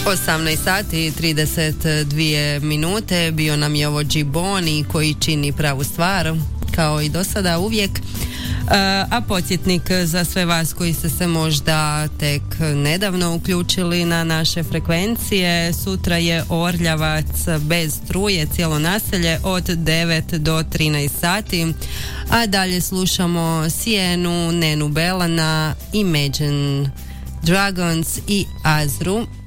18 sati i 32 minute. Bio nam je ovo G-Boni koji čini pravu stvar, kao i do sada uvijek. A podsjetnik za sve vas koji ste se možda tek nedavno uključili na naše frekvencije, sutra je Orljavac bez struje, cijelo naselje od 9 do 13 sati, a dalje slušamo Sijenu, Nenu Belana, Imagine Dragons i Azru.